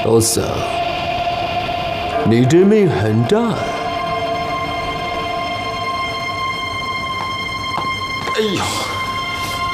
老三，你这命很大。 哎呦！